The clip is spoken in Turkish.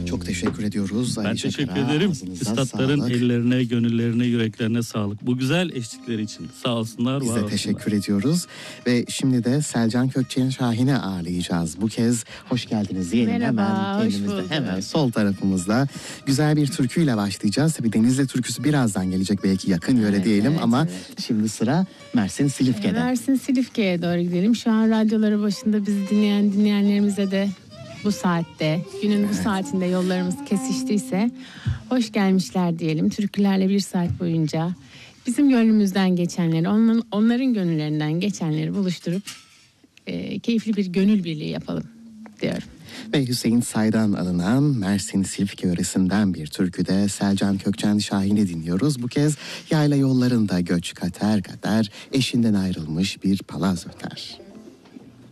Çok teşekkür ediyoruz. Ben Ali teşekkür Çakar'a. ederim. Ağzınıza Üstadların sağlık. ellerine, gönüllerine, yüreklerine sağlık. Bu güzel eşlikler için. Sağ olsunlar, Biz var de olsunlar. teşekkür ediyoruz. Ve şimdi de Selcan Kökçen Şahin'i ağırlayacağız. Bu kez hoş geldiniz diyelim. Merhaba, Hemen hoş kendimizde, bulduk. hemen sol tarafımızda güzel bir türküyle başlayacağız. Tabii Denizli türküsü birazdan gelecek, belki yakın yöre Evet, diyelim evet, ama evet. şimdi sıra Mersin Silifke'de. Mersin Silifke'ye doğru gidelim. Şu an radyoları başında bizi dinleyen dinleyenlerimize de bu saatte, günün bu saatinde yollarımız kesiştiyse hoş gelmişler diyelim. Türkülerle bir saat boyunca bizim gönlümüzden geçenleri, onların gönüllerinden geçenleri buluşturup keyifli bir gönül birliği yapalım diyorum. Ve Hüseyin Say'dan alınan Mersin Silifke yöresinden bir türküde Selcan Kökçen Şahin'i dinliyoruz. Bu kez yayla yollarında göç kater kader, eşinden ayrılmış bir palaz öter.